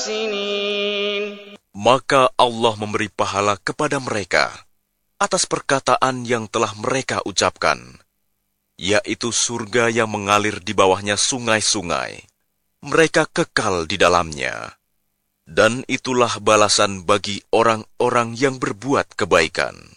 المحسنين. Maka Allah memberi pahala kepada mereka atas perkataan yang telah mereka ucapkan, yaitu surga yang mengalir di bawahnya sungai-sungai. Mereka kekal di dalamnya. Dan itulah balasan bagi orang-orang yang berbuat kebaikan.